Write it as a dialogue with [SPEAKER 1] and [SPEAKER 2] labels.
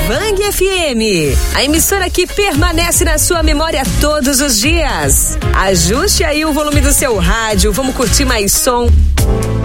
[SPEAKER 1] Vang FM, a emissora que permanece na sua memória todos os dias. Ajuste aí o volume do seu rádio, vamos curtir mais som.